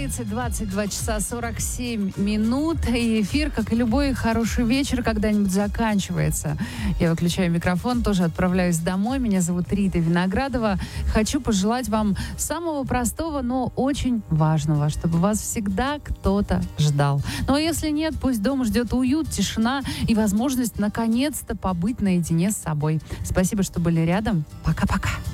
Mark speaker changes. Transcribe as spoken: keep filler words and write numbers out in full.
Speaker 1: столице двадцать два часа сорок семь минут. И эфир, как и любой хороший вечер, когда-нибудь заканчивается. Я выключаю микрофон, тоже отправляюсь домой. Меня зовут Рита Виноградова. Хочу пожелать вам самого простого, но очень важного, чтобы вас всегда кто-то ждал. Ну а если нет, пусть дома ждет уют, тишина и возможность наконец-то побыть наедине с собой. Спасибо, что были рядом. Пока-пока.